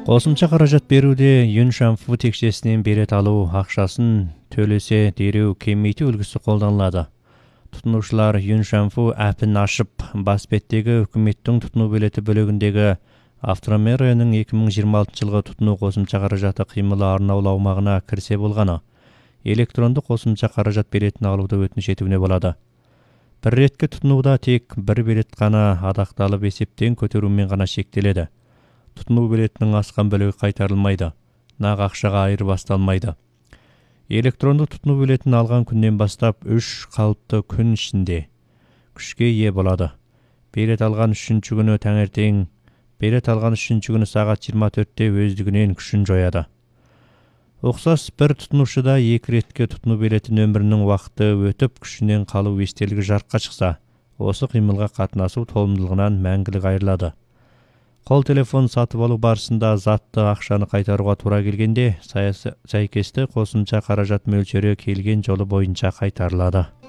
Қосымша қаражат беруде Юншанфу текшесінен берет алу ақшасын төлесе дереу кемейту үлгісі қолданылады. Тұтынушылар Юншанфу әпін ашып, бас беттегі үкіметтің тұтыну билеті бөлігіндегі автомерияның 2026 жылғы тұтыну қосымша қаражаты қимылы арнаулы аумағына кірсе болғаны, электронды қосымша қаражат билетін алуды өтініш етуіне болады. Бір реткі тұтынуда тек бір билет қана адақталып есептен көтерумен ғана шектеледі. Тұтыну билетінің асқан бөлігі қайтарылмайды, нақ ақшаға айырбасталмайды. Электронды тұтыну билетін алған күннен бастап 3 қалыпты күн ішінде күшке ие болады. Билет алған 3-ші күні таңертең, билет алған 3-ші күні сағат 24-те өздігінен күшін жояды. Ұқсас бір тұтынушыда 2 ретке тұтыну билеті нөмірінің уақыты өтіп күшінен қалу естелігі жарыққа шықса, осы қимылға қатынасу толымдылығынан мәңгілік айырылады. Қол телефон сатып алу барысында затты ақшаны қайтаруға тура келгенде, сәйкесті қосымша қаражат мөлшері келген жолы бойынша қайтарылады.